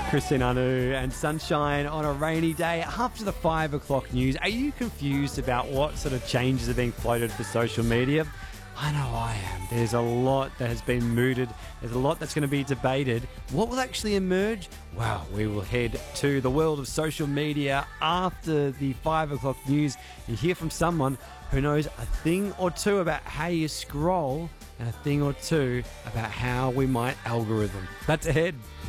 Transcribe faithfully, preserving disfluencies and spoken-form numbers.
Christine Anu and Sunshine on a rainy day after the five o'clock news. Are you confused about what sort of changes are being floated for social media? I know I am. There's a lot that has been mooted. There's a lot that's going to be debated. What will actually emerge? Well, we will head to the world of social media after the five o'clock news and hear from someone who knows a thing or two about how you scroll and a thing or two about how we might algorithm. That's ahead.